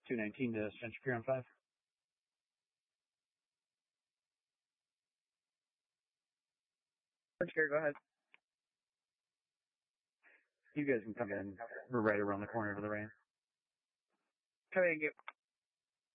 219 to Central Pier on 5. Sure, go ahead. You guys can come in. We're right around the corner of the rain. Thank you.